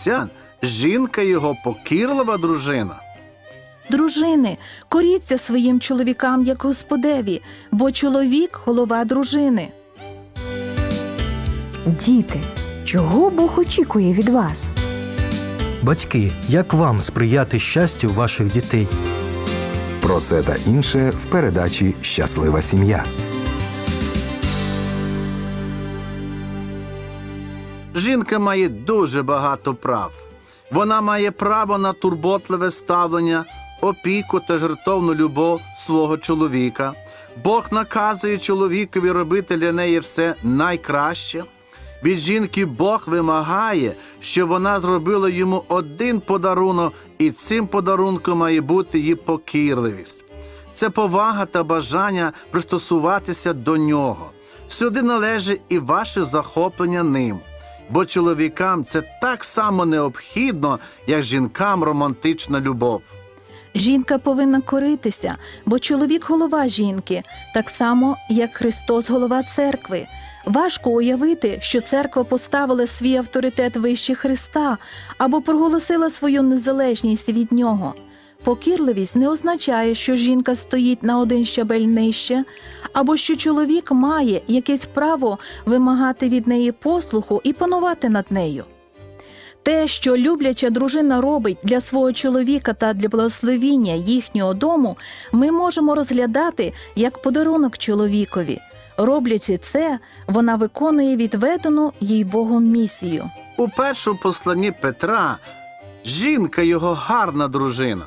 християн жінка його покірлива дружина. Дружини, коріться своїм чоловікам, як Господеві, бо чоловік – голова дружини. Діти, чого Бог очікує від вас? Батьки, як вам сприяти щастю ваших дітей? Про це та інше в передачі «Щаслива сім'я». Жінка має дуже багато прав. Вона має право на турботливе ставлення, опіку та жертовну любов свого чоловіка. Бог наказує чоловікові робити для неї все найкраще. Від жінки Бог вимагає, щоб вона зробила йому один подарунок, і цим подарунком має бути її покірливість. Це повага та бажання пристосуватися до нього. Сюди належить і ваше захоплення ним. Бо чоловікам це так само необхідно, як жінкам романтична любов. Жінка повинна коритися, бо чоловік – голова жінки, так само, як Христос – голова церкви. Важко уявити, що церква поставила свій авторитет вище Христа або проголосила свою незалежність від нього. Покірливість не означає, що жінка стоїть на один щабель нижче, або що чоловік має якесь право вимагати від неї послуху і панувати над нею. Те, що любляча дружина робить для свого чоловіка та для благословіння їхнього дому, ми можемо розглядати як подарунок чоловікові. Роблячи це, вона виконує відведену їй Богом місію. У першому посланні Петра жінка його гарна дружина.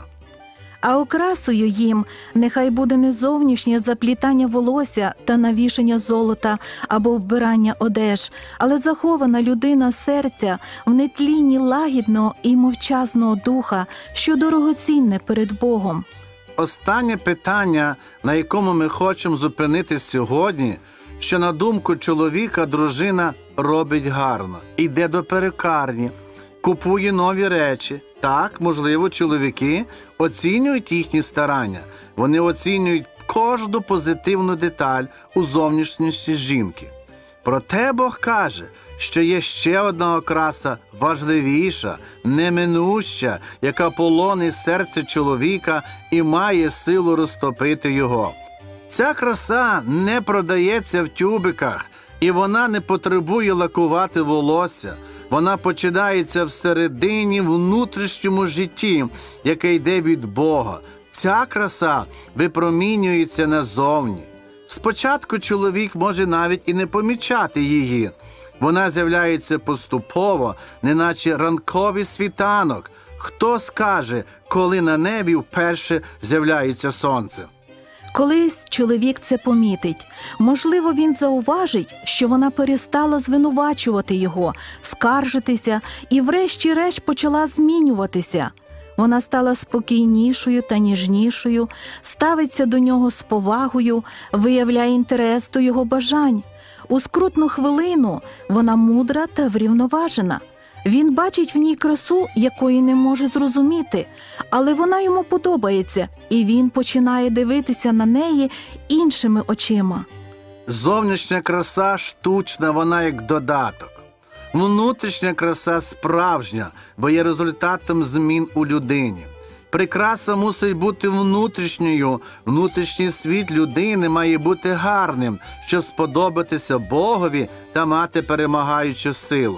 А окрасою їм нехай буде не зовнішнє заплітання волосся та навішання золота або вбирання одеж, але захована людина серця в нетлінні лагідного і мовчазного духа, що дорогоцінне перед Богом. Останнє питання, на якому ми хочемо зупинитись сьогодні, що на думку чоловіка дружина робить гарно. Йде до перукарні, купує нові речі. Так, можливо, чоловіки оцінюють їхні старання. Вони оцінюють кожну позитивну деталь у зовнішності жінки. Проте Бог каже, що є ще одна окраса важливіша, неминуща, яка полонить серце чоловіка і має силу розтопити його. Ця краса не продається в тюбиках, і вона не потребує лакувати волосся. Вона починається всередині, внутрішньому житті, яке йде від Бога. Ця краса випромінюється назовні. Спочатку чоловік може навіть і не помічати її. Вона з'являється поступово, неначе ранковий світанок. Хто скаже, коли на небі вперше з'являється сонце? Колись чоловік це помітить. Можливо, він зауважить, що вона перестала звинувачувати його, скаржитися і врешті-решт почала змінюватися. Вона стала спокійнішою та ніжнішою, ставиться до нього з повагою, виявляє інтерес до його бажань. У скрутну хвилину вона мудра та врівноважена. Він бачить в ній красу, якої не може зрозуміти, але вона йому подобається, і він починає дивитися на неї іншими очима. Зовнішня краса штучна, вона як додаток. Внутрішня краса справжня, бо є результатом змін у людині. Прикраса мусить бути внутрішньою. Внутрішній світ людини має бути гарним, щоб сподобатися Богові та мати перемагаючу силу.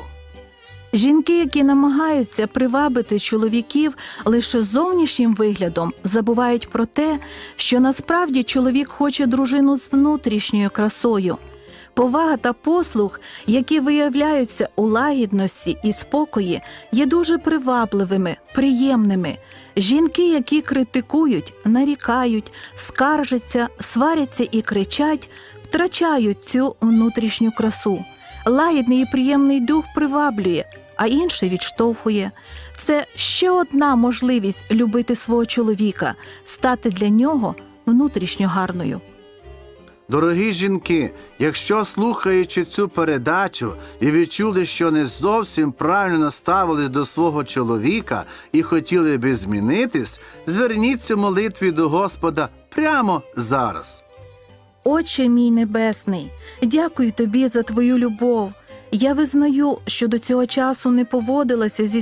Жінки, які намагаються привабити чоловіків лише зовнішнім виглядом, забувають про те, що насправді чоловік хоче дружину з внутрішньою красою. Повага та послух, які виявляються у лагідності і спокої, є дуже привабливими, приємними. Жінки, які критикують, нарікають, скаржаться, сваряться і кричать, втрачають цю внутрішню красу. Лагідний і приємний дух приваблює, а інший відштовхує. Це ще одна можливість любити свого чоловіка, стати для нього внутрішньо гарною. Дорогі жінки, якщо, слухаючи цю передачу, і відчули, що не зовсім правильно ставились до свого чоловіка і хотіли би змінитись, зверніться в молитві до Господа прямо зараз. Отче мій небесний, дякую тобі за твою любов. Я визнаю, що до цього часу не поводилася зі